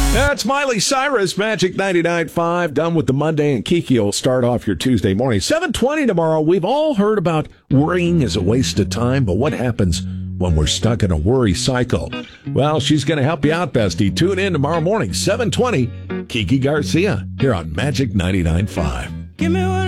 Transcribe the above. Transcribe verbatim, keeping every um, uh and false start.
That's Miley Cyrus, Magic ninety-nine point five, done with the Monday, and Kiki will start off your Tuesday morning. seven twenty tomorrow. We've all heard about worrying is a waste of time, but what happens when we're stuck in a worry cycle? Well, she's going to help you out, bestie. Tune in tomorrow morning, seven twenty. Kiki Garcia, here on Magic ninety-nine point five. Give me one.